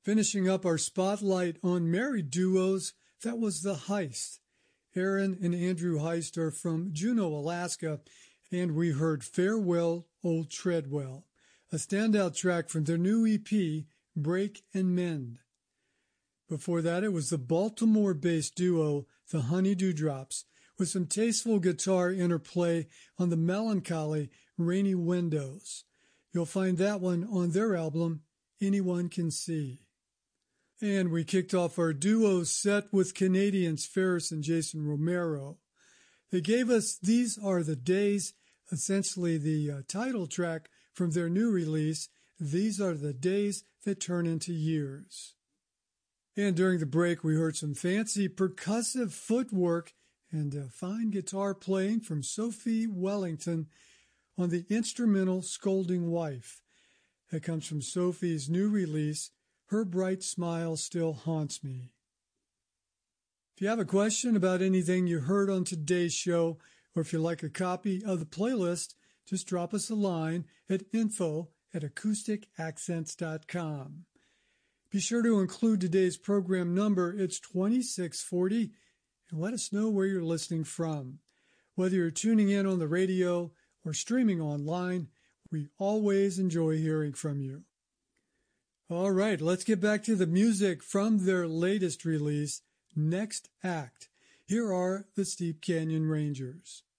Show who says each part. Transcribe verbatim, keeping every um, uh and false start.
Speaker 1: Finishing up our spotlight on married duos, that was The Heist. Aaron and Andrew Heist are from Juneau, Alaska, and we heard Farewell, Old Treadwell, a standout track from their new E P, Break and Mend. Before that, it was the Baltimore-based duo, the Honey Dewdrops, with some tasteful guitar interplay on the melancholy Rainy Windows. You'll find that one on their album, Anyone Can See. And we kicked off our duo set with Canadians Ferris and Jason Romero. They gave us These Are the Days, essentially the uh, title track from their new release, These Are the Days That Turn Into Years. And during the break, we heard some fancy percussive footwork and uh, fine guitar playing from Sophie Wellington on the instrumental Scolding Wife. That comes from Sophie's new release, Her Bright Smile Still Haunts Me. If you have a question about anything you heard on today's show, or if you'd like a copy of the playlist, just drop us a line at info at acoustic accents dot com. Be sure to include today's program number. It's twenty-six forty, and let us know where you're listening from. Whether you're tuning in on the radio or streaming online, we always enjoy hearing from you. All right, let's get back to the music from their latest release, Next Act. Here are the Steep Canyon Rangers.